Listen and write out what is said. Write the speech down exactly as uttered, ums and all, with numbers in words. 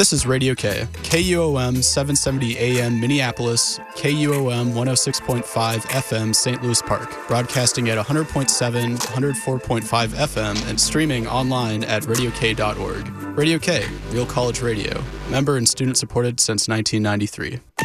This is Radio K, K U O M seven seventy A M Minneapolis, K U O M one oh six point five F M Saint Louis Park, broadcasting at one hundred point seven, one oh four point five F M, and streaming online at radio k dot org. Radio K, Real College Radio, member and student supported since nineteen ninety-three.